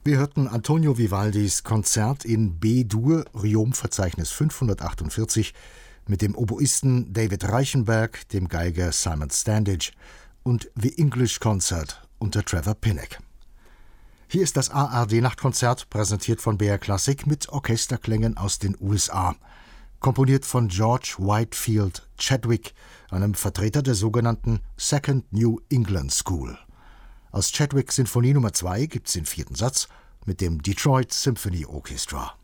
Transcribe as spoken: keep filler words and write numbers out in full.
Wir hörten Antonio Vivaldis Konzert in B-Dur, Riom-Verzeichnis fünfhundertachtundvierzig, mit dem Oboisten David Reichenberg, dem Geiger Simon Standage und The English Concert unter Trevor Pinnock. Hier ist das A R D-Nachtkonzert, präsentiert von B R Classic mit Orchesterklängen aus den U S A. Komponiert von George Whitefield Chadwick, einem Vertreter der sogenannten Second New England School. Aus Chadwick Sinfonie Nummer zwei gibt's den vierten Satz mit dem Detroit Symphony Orchestra.